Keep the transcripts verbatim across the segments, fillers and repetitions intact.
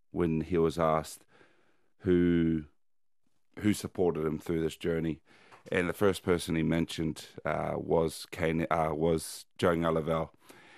when he was asked who who supported him through this journey. And the first person he mentioned uh, was Kane, uh, was Joe Ngalavel.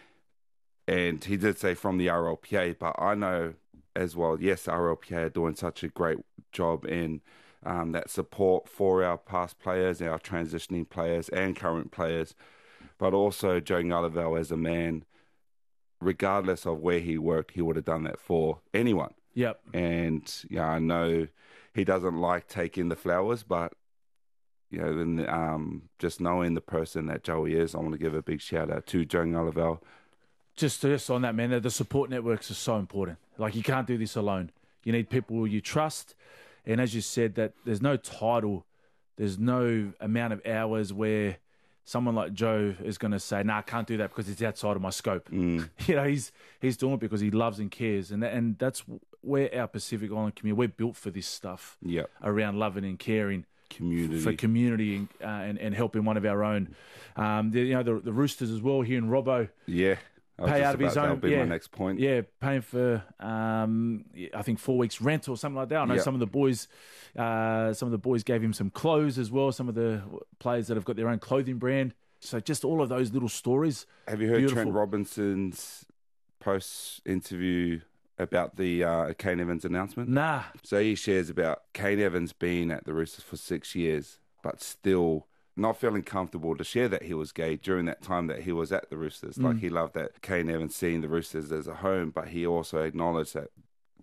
And he did say from the R L P A, but I know as well, yes, R L P A are doing such a great job in um, that support for our past players, our transitioning players and current players, but also Joe Ngalavel as a man, regardless of where he worked, he would have done that for anyone. Yep. And yeah, I know he doesn't like taking the flowers, but you know, and, um, just knowing the person that Joey is, I want to give a big shout out to Joe Ngalavel. Just, just on that, man, the support networks are so important. Like, you can't do this alone. You need people you trust. And as you said, that there's no title, there's no amount of hours where someone like Joe is going to say, nah, I can't do that because it's outside of my scope. Mm. You know, he's he's doing it because he loves and cares. And that, and that's where our Pacific Island community, we're built for this stuff. Yep. Around loving and caring. Community. For community and, uh, and, and helping one of our own. Um, the, you know, the, the Roosters as well here in Robbo. Yeah. Pay out of his own. That'll be yeah, my next point. Yeah, paying for um, I think four weeks rent or something like that. I know yep. some of the boys, uh, some of the boys gave him some clothes as well. Some of the players that have got their own clothing brand. So just all of those little stories. Have you heard Beautiful. Trent Robinson's post interview about the uh, Kane Evans announcement? Nah. So he shares about Kane Evans being at the Roosters for six years, but still not feeling comfortable to share that he was gay during that time that he was at the Roosters. Mm. Like, he loved that Kane Evans seeing the Roosters as a home, but he also acknowledged that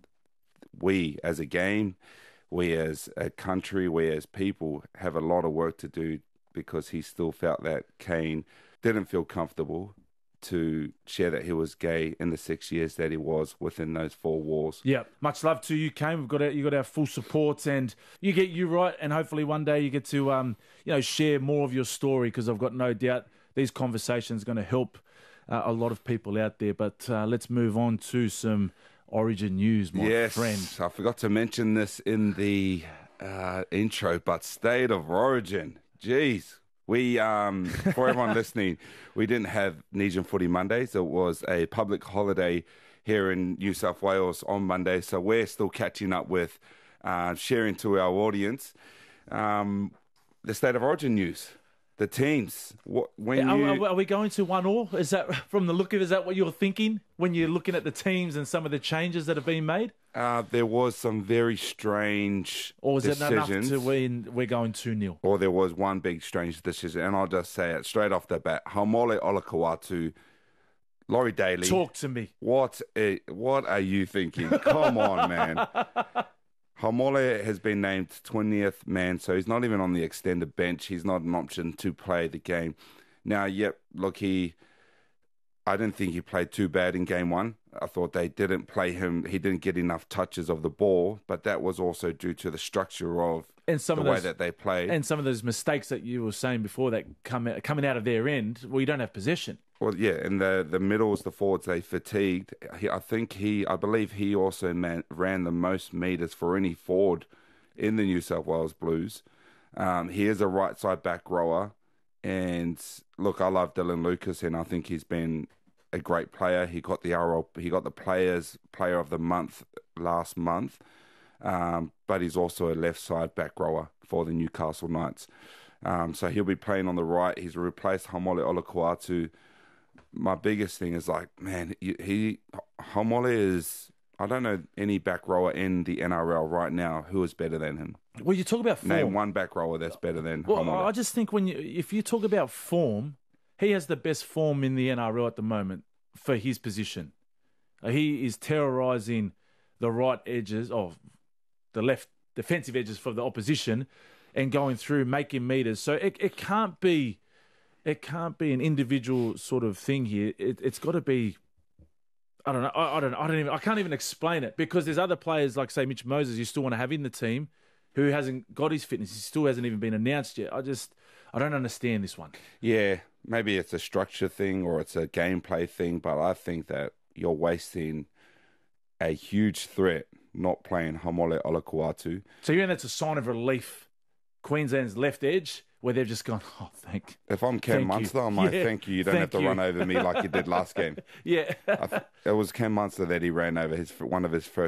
we as a game, we as a country, we as people have a lot of work to do, because he still felt that Kane didn't feel comfortable to share that he was gay in the six years that he was within those four walls. Yeah, much love to you, Kane. We've got our, you got our full support, and you get you right, and hopefully one day you get to um you know share more of your story, because I've got no doubt these conversations are going to help uh, a lot of people out there. But uh, let's move on to some Origin news, my yes, friend. I forgot to mention this in the uh, intro, but State of Origin, jeez. We, um, for everyone listening, we didn't have Nesian Footy Mondays. It was a public holiday here in New South Wales on Monday, so we're still catching up with uh, sharing to our audience um, the State of Origin news, the teams. What, when are, you... are we going to one all? Is that from the look of it, is that what you're thinking when you're looking at the teams and some of the changes that have been made? Uh, there was some very strange or is decisions. it enough to win? We're going two nil. Or there was one big strange decision, and I'll just say it straight off the bat. Haumole Olakau'atu, Laurie Daly. Talk to me. What a, what are you thinking? Come on, man. Haumole has been named twentieth man, so he's not even on the extended bench. He's not an option to play the game. Now, yep, look, he... I didn't think he played too bad in game one. I thought they didn't play him. He didn't get enough touches of the ball, but that was also due to the structure of and some the of way those, that they played. And some of those mistakes that you were saying before that come out, coming out of their end, well, you don't have possession. Well, yeah, and the the middles, the forwards, they fatigued. He, I think he, I believe he also man, ran the most metres for any forward in the New South Wales Blues. Um, he is a right side back rower. And look, I love Dylan Lucas, and I think he's been a great player. He got the R L, he got the Players Player of the Month last month, um, but he's also a left side back rower for the Newcastle Knights. Um, so he'll be playing on the right. He's replaced Haumole Olakau'atu. My biggest thing is like, man, he, he Haumole is. I don't know any back rower in the N R L right now who is better than him. Well, you talk about form. Name one back rower that's better than well, Haumole. I just think when you, if you talk about form, he has the best form in the N R L at the moment for his position. Uh, he is terrorising the right edges of the left defensive edges for the opposition and going through, making meters. So it, it can't be, it can't be an individual sort of thing here. It, it's got to be. I don't know. I, I don't. I don't even. I can't even explain it, because there's other players like, say, Mitch Moses, you still want to have in the team, who hasn't got his fitness. He still hasn't even been announced yet. I just, I don't understand this one. Yeah, maybe it's a structure thing or it's a gameplay thing, but I think that you're wasting a huge threat not playing Haumole Olakau'atu. So you think that's a sign of relief? Queensland's left edge, where they've just gone, oh, thank If I'm Cam Munster, I'm like, yeah, thank you. You don't have to you. run over me like you did last game. Yeah. I th- it was Cam Munster that he ran over, his one of his first